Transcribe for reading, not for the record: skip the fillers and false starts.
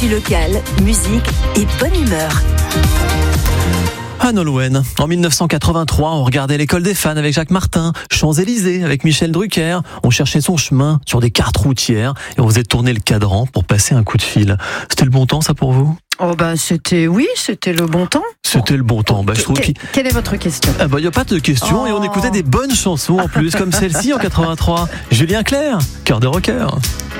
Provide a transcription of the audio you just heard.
Actu locale, musique et bonne humeur. À Nolwenn, en 1983, on regardait l'école des fans avec Jacques Martin, Champs-Élysées avec Michel Drucker, on cherchait son chemin sur des cartes routières et on faisait tourner le cadran pour passer un coup de fil. C'était le bon temps, ça, pour vous ? Oh ben c'était le bon temps. C'était le bon temps. Je trouve Quelle est votre question ? il n'y a pas de question et on écoutait des bonnes chansons en plus, comme celle-ci en 83. Julien Clerc, Cœur de rocker.